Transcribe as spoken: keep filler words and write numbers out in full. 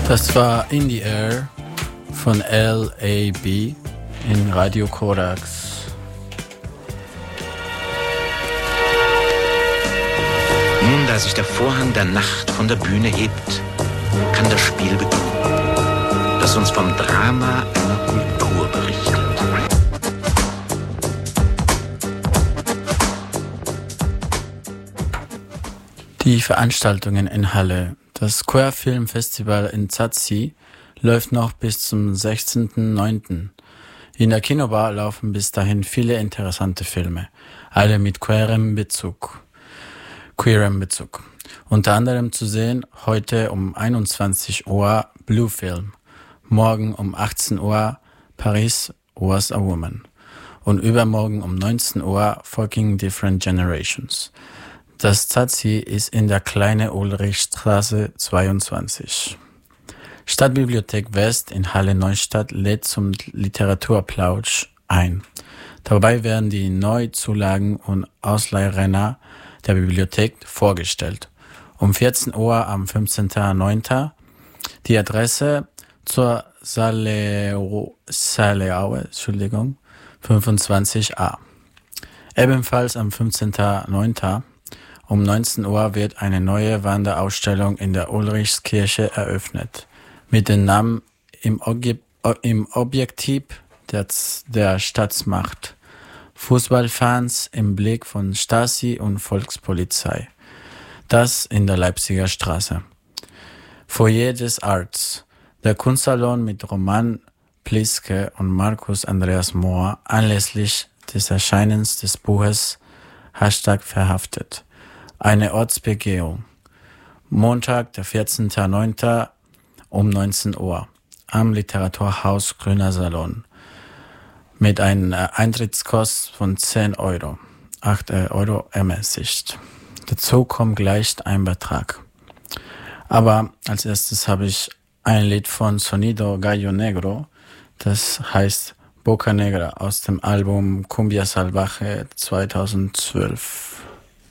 Das war In the Air von L A B in Radio Korax. Nun, da sich der Vorhang der Nacht von der Bühne hebt, kann das Spiel beginnen, das uns vom Drama einer Kultur berichtet. Die Veranstaltungen in Halle. Das Queer Film Festival in Zazi läuft noch bis zum sechzehnten neunten In der Kinobar laufen bis dahin viele interessante Filme, alle mit queerem Bezug. Queerem Bezug. Unter anderem zu sehen heute um einundzwanzig Uhr Blue Film, morgen um achtzehn Uhr Paris Was a Woman und übermorgen um neunzehn Uhr Fucking Different Generations. Das Zazi ist in der kleinen Ulrichstraße zweiundzwanzig. Stadtbibliothek West in Halle-Neustadt lädt zum Literaturplausch ein. Dabei werden die Neuzulagen und Ausleihrenner der Bibliothek vorgestellt. Um vierzehn Uhr am fünfzehnten neunten Die Adresse zur Saleaue, Saleaue Entschuldigung, fünfundzwanzig a. Ebenfalls am fünfzehnten neunten um neunzehn Uhr wird eine neue Wanderausstellung in der Ulrichskirche eröffnet, mit dem Namen Im, Obje- im Objektiv der, der Staatsmacht. Fußballfans im Blick von Stasi und Volkspolizei. Das in der Leipziger Straße. Foyer des Arts. Der Kunstsalon mit Roman Pliske und Markus Andreas Mohr anlässlich des Erscheinens des Buches Hashtag verhaftet. Eine Ortsbegehung. Montag, der vierzehnten neunten um neunzehn Uhr am Literaturhaus Grüner Salon mit einer Eintrittskost von zehn Euro. acht Euro ermäßigt. Dazu kommt gleich ein Betrag. Aber als erstes habe ich ein Lied von Sonido Gallo Negro, das heißt Boca Negra aus dem Album Cumbia Salvaje zweitausendzwölf.